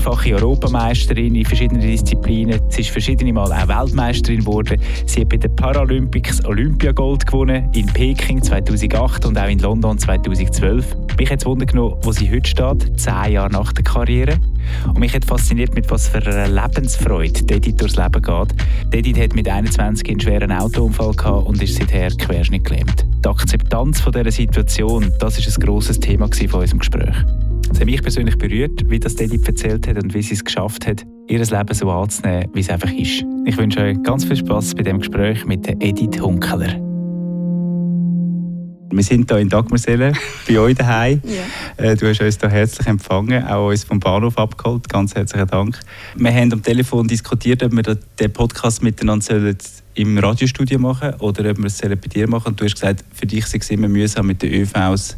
mehrfache Europameisterin in verschiedenen Disziplinen. Sie ist verschiedene Mal auch Weltmeisterin geworden. Sie hat bei den Paralympics Olympiagold gewonnen, in Peking 2008 und auch in London 2012. Mich hat es Wunder genommen, wo sie heute steht, 10 Jahre nach der Karriere. Und mich hat fasziniert, mit was für einer Lebensfreude Edith durchs Leben geht. Edith hat mit 21 einen schweren Autounfall gehabt und ist seither querschnittgelähmt. Die Akzeptanz von dieser Situation, das war ein grosses Thema von unserem Gespräch. Es hat mich persönlich berührt, wie das Edith erzählt hat und wie sie es geschafft hat, ihr Leben so anzunehmen, wie es einfach ist. Ich wünsche euch ganz viel Spass bei dem Gespräch mit der Edith Hunkeler. Wir sind hier in Dagmersellen, bei euch daheim. Ja. Du hast uns hier herzlich empfangen, auch uns vom Bahnhof abgeholt. Ganz herzlichen Dank. Wir haben am Telefon diskutiert, ob wir den Podcast miteinander im Radiostudio machen oder ob wir es bei dir machen. Und du hast gesagt, für dich sei es immer mühsam, mit den ÖVs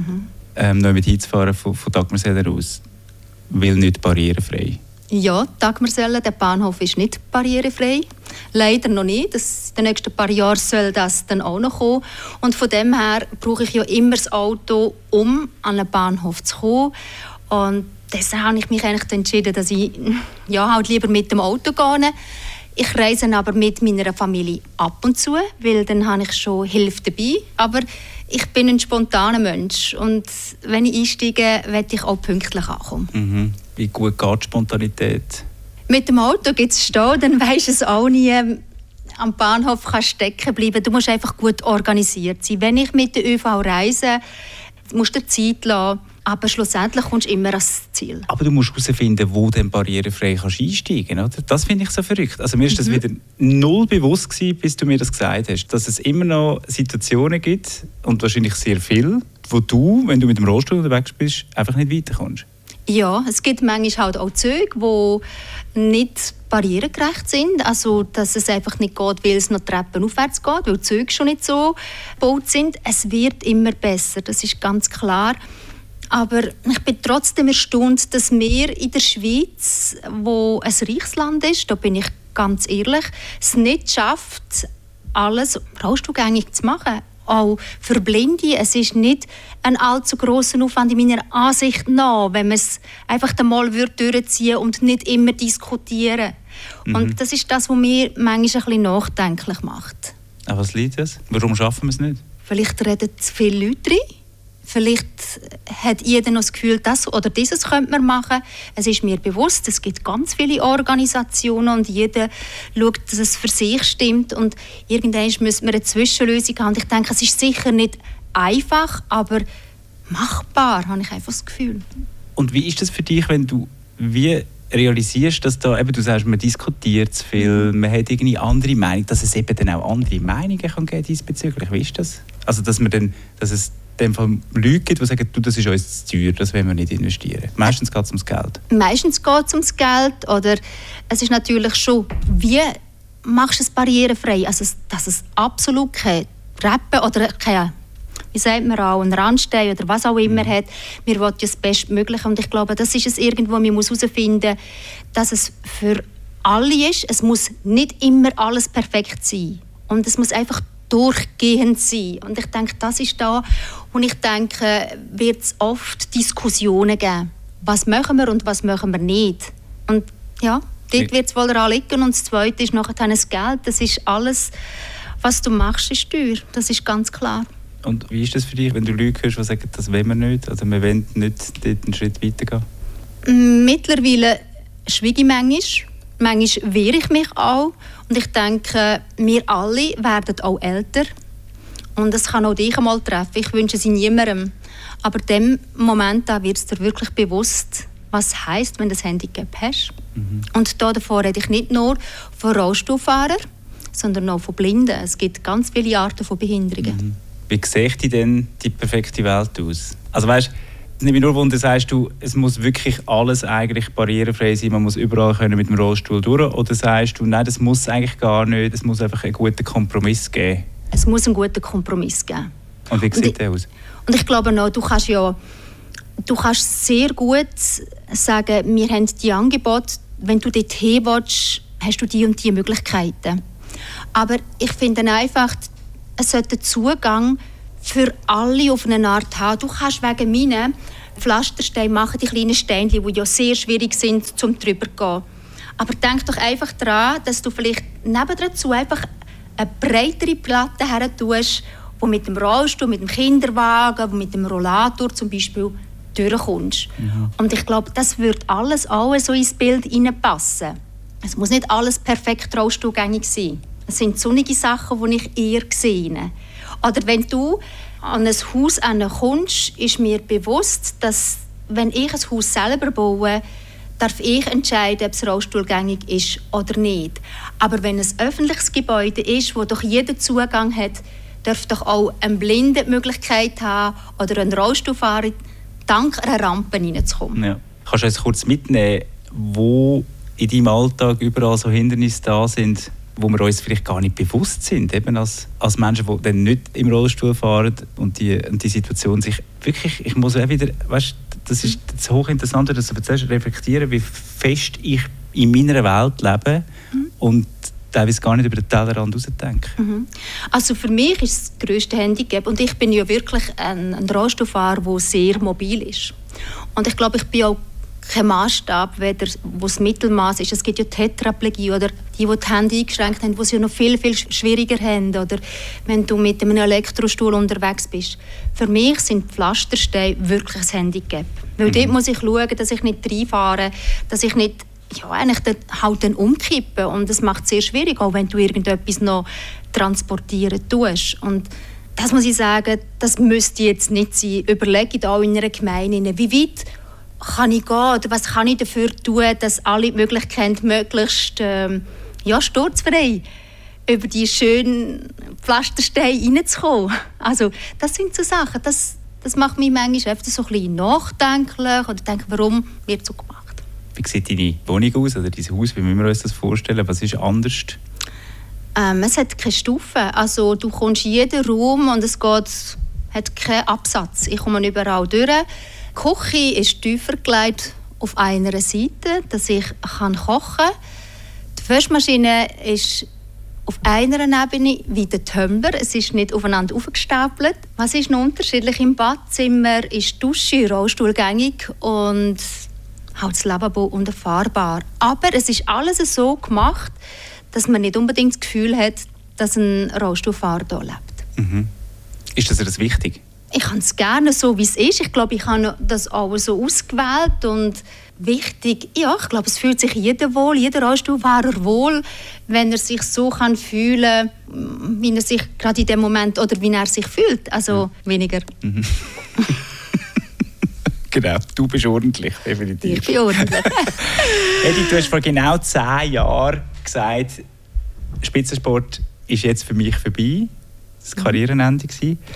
noch mit hinzufahren von Dagmersellen aus, weil nicht barrierefrei. Ja, Dagmersellen, der Bahnhof ist nicht barrierefrei. Leider noch nicht. In den nächsten paar Jahren soll das dann auch noch kommen. Und von dem her brauche ich ja immer das Auto, um an den Bahnhof zu kommen. Und deshalb habe ich mich eigentlich entschieden, dass ich halt lieber mit dem Auto gehe. Ich reise aber mit meiner Familie ab und zu, weil dann habe ich schon Hilfe dabei. Aber ich bin ein spontaner Mensch und wenn ich einsteige, will ich auch pünktlich ankommen. Mhm. Wie gut geht die Spontanität? Mit dem Auto gibt es Stau, dann weisst du es auch nie. Am Bahnhof kannst du stecken bleiben. Du musst einfach gut organisiert sein. Wenn ich mit der ÖV reise, musst du Zeit lassen. Aber schlussendlich kommst du immer ans Ziel. Aber du musst herausfinden, wo du barrierefrei kannst einsteigen kannst. Das finde ich so verrückt. Also mir ist das wieder null bewusst gewesen, bis du mir das gesagt hast. Dass es immer noch Situationen gibt, und wahrscheinlich sehr viel, wo du, wenn du mit dem Rollstuhl unterwegs bist, einfach nicht weiterkommst. Ja, es gibt manchmal halt auch Züge, die nicht barrieregerecht sind. Also, dass es einfach nicht geht, weil es noch Treppen aufwärts geht, weil die Züge schon nicht so gebaut sind. Es wird immer besser, das ist ganz klar. Aber ich bin trotzdem erstaunt, dass wir in der Schweiz, wo ein reiches Land ist, da bin ich ganz ehrlich, es nicht schafft, alles rollstuhlgängig zu machen. Auch für Blinde, es ist nicht ein allzu grosser Aufwand in meiner Ansicht nach, wenn man es einfach einmal durchziehen und nicht immer diskutieren. Und das ist das, was mir manchmal ein bisschen nachdenklich macht. Aber was liegt das? Warum schaffen wir es nicht? Vielleicht reden zu viele Leute rein. Vielleicht hat jeder noch das Gefühl, das oder dieses könnte man machen. Es ist mir bewusst, es gibt ganz viele Organisationen und jeder schaut, dass es für sich stimmt. Und irgendwann müssen wir eine Zwischenlösung haben. Ich denke, es ist sicher nicht einfach, aber machbar, habe ich einfach das Gefühl. Und wie ist das für dich, wenn du realisierst, dass da, eben, du sagst, man diskutiert zu viel, man hat irgendwie andere Meinung, dass es eben dann auch andere Meinungen kann geben diesbezüglich? Wie ist das? Also, dass es in dem Fall Leute gibt, die sagen, das ist uns zu teuer, das wollen wir nicht investieren. Meistens geht es ums Geld. Meistens geht es ums Geld. Oder es ist natürlich schon, wie machst du es barrierefrei? Also, dass es absolut keine Treppe oder keine, wie sagt man auch, einen Randstein oder was auch immer hat. Wir wollen ja das Bestmögliche. Und ich glaube, das ist es irgendwo, man muss herausfinden, dass es für alle ist. Es muss nicht immer alles perfekt sein. Und es muss einfach durchgehend sein. Und ich denke, das ist da. Und ich denke, wird es oft Diskussionen geben. Was machen wir und was machen wir nicht? Und ja, dort wird es wohl daran liegen. Und das Zweite ist nachher das Geld. Das ist alles, was du machst, ist teuer. Das ist ganz klar. Und wie ist das für dich, wenn du Leute hörst, die sagen, das wollen wir nicht? Oder wir wollen nicht dort einen Schritt weitergehen? Mittlerweile schweige ich manchmal. Manchmal wehre ich mich auch. Und ich denke, wir alle werden auch älter. Und es kann auch dich einmal treffen. Ich wünsche es niemandem. Aber in dem Moment wird es dir wirklich bewusst, was heisst, wenn du das Handicap hast. Und davor rede ich nicht nur von Rollstuhlfahrern, sondern auch von Blinden. Es gibt ganz viele Arten von Behinderungen. Wie sieht denn die perfekte Welt aus? Also weißt, es nimmt mich nur wunder, sagst du, es muss wirklich alles eigentlich barrierefrei sein, man muss überall können mit dem Rollstuhl durch, oder sagst du, nein, das muss eigentlich gar nicht, es muss einfach einen guten Kompromiss geben? Es muss einen guten Kompromiss geben. Und wie sieht der aus? Und ich glaube noch, du kannst sehr gut sagen, wir haben die Angebote, wenn du dort hin willst, hast du die und die Möglichkeiten. Aber ich finde einfach, es sollte Zugang für alle auf eine Art haben. Du kannst wegen meinen Pflastersteine machen, die kleinen Steinchen, die ja sehr schwierig sind, zum drüber zu gehen. Aber denk doch einfach daran, dass du vielleicht neben dazu einfach eine breitere Platte her tust, die mit dem Rollstuhl, mit dem Kinderwagen, mit dem Rollator zum Beispiel durchkommst. Mhm. Und ich glaube, das wird alles auch so ins Bild hineinpassen. Es muss nicht alles perfekt rollstuhlgängig sein. Es sind sonnige Sachen, die ich eher sehe. Oder wenn du an ein Haus kommst, ist mir bewusst, dass, wenn ich ein Haus selber baue, darf ich entscheiden, ob es rollstuhlgängig ist oder nicht. Aber wenn es ein öffentliches Gebäude ist, wo doch jeder Zugang hat, darf doch auch ein Blinder die Möglichkeit haben oder ein Rollstuhlfahrer dank einer Rampe reinzukommen. Ja. Kannst du uns kurz mitnehmen, wo in deinem Alltag überall so Hindernisse da sind, wo wir uns vielleicht gar nicht bewusst sind, eben als Menschen, die dann nicht im Rollstuhl fahren und die Situation sich wirklich, ich muss auch wieder, weißt, das ist hochinteressant, dass du reflektieren, wie fest ich in meiner Welt lebe und teilweise gar nicht über den Tellerrand rausdenke. Also für mich ist das grösste Handicap, und ich bin ja wirklich ein Rollstuhlfahrer, der sehr mobil ist. Und ich glaube, ich bin auch kein Maßstab, wo das Mittelmaß ist. Es gibt ja Tetraplegie oder die Hände eingeschränkt haben, die es ja noch viel, viel schwieriger haben. Oder wenn du mit einem Elektrostuhl unterwegs bist. Für mich sind Pflastersteine wirklich ein Handicap. Weil dort muss ich schauen, dass ich nicht reinfahre, dass ich nicht eigentlich dann umkippe. Und das macht es sehr schwierig, auch wenn du irgendetwas noch transportieren tust. Und das muss ich sagen, das müsste jetzt nicht sein. Überlegt auch in einer Gemeinde, wie weit kann ich gehen oder was kann ich dafür tun, dass alle die Möglichkeit haben, möglichst sturzfrei über die schönen Pflastersteine reinzukommen. Also das sind so Sachen, das macht mich manchmal öfter so ein bisschen nachdenklich oder denke, warum wird so gemacht. Wie sieht deine Wohnung aus oder dein Haus? Wie müssen wir uns das vorstellen? Was ist anders? Es hat keine Stufen. Also du kommst in jeden Raum und es hat keinen Absatz. Ich komme überall durch. Die Küche ist tiefer gelegt auf einer Seite, dass ich kochen kann. Die Waschmaschine ist auf einer Ebene wie der Tumbler. Es ist nicht aufeinander aufgestapelt. Was ist noch unterschiedlich? Im Badzimmer ist die Dusche rollstuhlgängig und halt das Lavabo unterfahrbar. Aber es ist alles so gemacht, dass man nicht unbedingt das Gefühl hat, dass ein Rollstuhlfahrer hier lebt. Mhm. Ist das wichtig? Ich habe es gerne so, wie es ist. Ich glaube, ich habe das auch so ausgewählt. Und wichtig, ja, ich glaube, es fühlt sich jeder wohl, jeder Rollstuhlfahrer wohl, wenn er sich so kann fühlen kann, wie er sich gerade in dem Moment oder wie er sich fühlt. Also weniger. Mhm. Genau, du bist ordentlich, definitiv. Ich bin ordentlich. Edith, du hast vor genau 10 Jahren gesagt, Spitzensport ist jetzt für mich vorbei. Das war Karrierenende.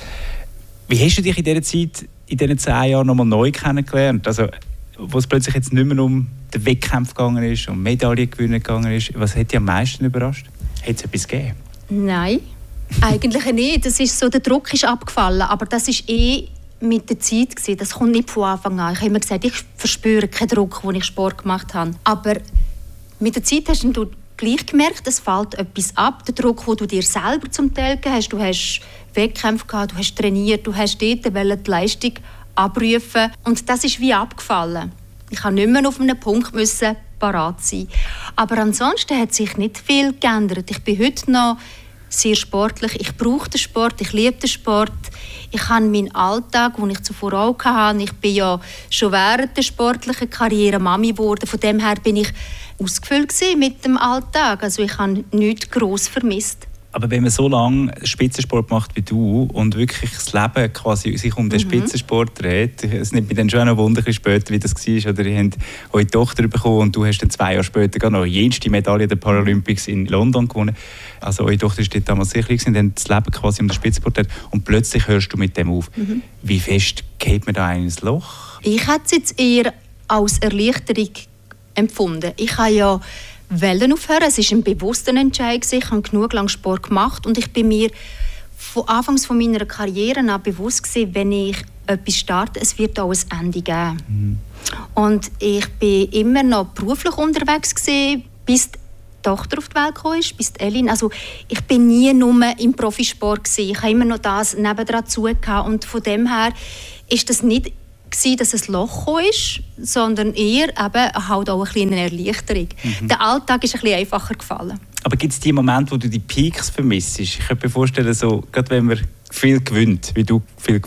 Wie hast du dich in dieser Zeit, in diesen 10 Jahren nochmal neu kennengelernt? Also, wo es plötzlich jetzt nicht mehr um den Wettkampf gegangen ist, um Medaillengewinn gegangen ist. Was hat dich am meisten überrascht? Hat es etwas gegeben? Nein, eigentlich nicht. Der Druck ist abgefallen. Aber das war mit der Zeit gewesen. Das kommt nicht von Anfang an. Ich habe immer gesagt, ich verspüre keinen Druck, als ich Sport gemacht habe. Aber mit der Zeit hast du gleich gemerkt, es fällt etwas ab. Der Druck, den du dir selber zum Teil gegeben hast. Du hast Wettkämpfe gehabt, du hast trainiert, du hast dort die Leistung abrufen. Und das ist wie abgefallen. Ich musste nicht mehr auf einem Punkt parat sein. Aber ansonsten hat sich nicht viel geändert. Ich bin heute noch sehr sportlich. Ich brauche den Sport, ich liebe den Sport. Ich habe meinen Alltag, den ich zuvor auch hatte. Ich bin ja schon während der sportlichen Karriere Mami geworden. Von dem her bin ich ausgefüllt mit dem Alltag. Also ich habe nichts gross vermisst. Aber wenn man so lange Spitzensport macht wie du und wirklich das Leben quasi sich um den Spitzensport dreht, es nimmt mich dann schon noch Wunder später, wie das war. Oder ihr habt eure Tochter bekommen und du hast dann 2 Jahre später noch jenste Medaille der Paralympics in London gewonnen. Also eure Tochter war damals sehr klein und dann das Leben quasi um den Spitzensport dreht und plötzlich hörst du mit dem auf. Wie fest geht man da in ein Loch? Ich hätte es jetzt eher als Erleichterung empfunden. Ich habe ja wollen aufhören. Es war ein bewusster Entscheid. Ich habe genug lang Sport gemacht und ich bin mir von Anfangs von meiner Karriere an bewusst gewesen, wenn ich etwas starte, es wird auch ein Ende geben. Und ich bin immer noch beruflich unterwegs gewesen, bis die Tochter auf die Welt gekommen ist, bis Elin. Also ich bin nie nur im Profisport gewesen. Ich habe immer noch das nebendran zu gehabt und von dem her ist das nicht dass es Loch ist, sondern eher eben halt auch eine kleine Erleichterung. Der Alltag ist ein bisschen einfacher gefallen. Aber gibt es die Momente, wo du die Peaks vermisst? Ich könnte mir vorstellen, so, gerade wenn man viel gewinnt, wie du viel